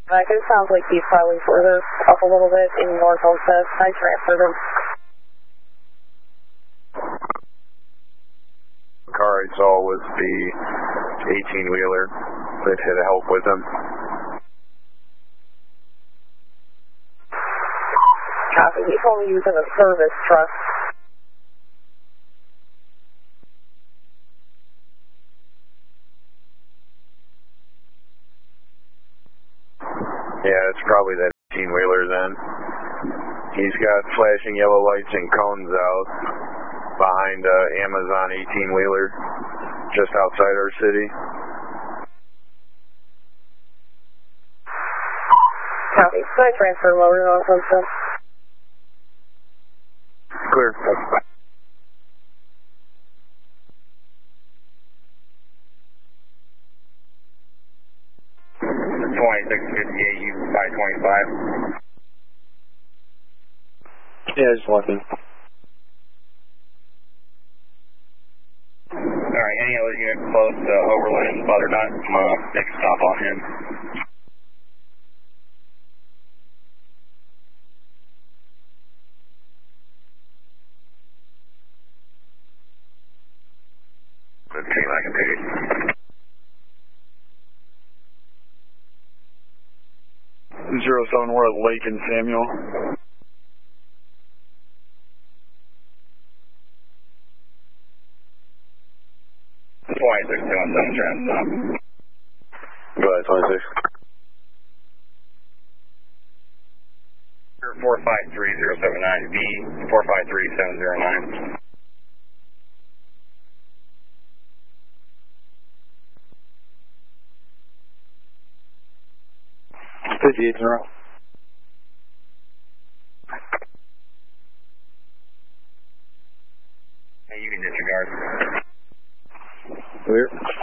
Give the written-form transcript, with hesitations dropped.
It sounds like he's probably further up a little bit in North Homestead. I transferred him. The car I saw was the 18-wheeler that had help with him. Copy. He's only using a service truck. Yeah, it's probably that 18-wheeler then. He's got flashing yellow lights and cones out behind Amazon 18-wheeler just outside our city. Copy. Could I transfer him over to North Homestead? Clear. 2658, you 525. Yeah, just walking. Alright, any other unit close to Overland, Butternut, next stop on him. Take like a page. 07, we're at Lake and Samuel. Go ahead, 26. 453079V, 453709. 58 in a row. Hey, you can disregard. Clear.